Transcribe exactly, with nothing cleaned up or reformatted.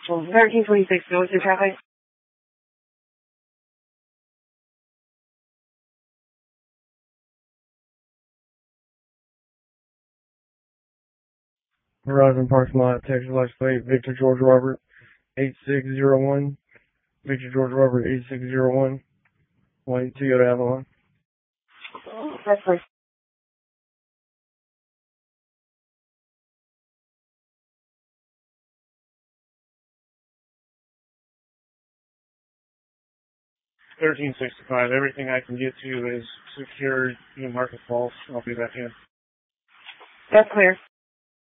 thirteen twenty-six, go with your traffic. Horizon Parking Lot, Texas License Plate, Victor George Robert, eight six zero one. Victor George Robert, eight six zero one. White Toyota Avalon. That's fine. thirteen sixty-five. Everything I can get to is secured. You can mark it false. I'll be back in. That's clear.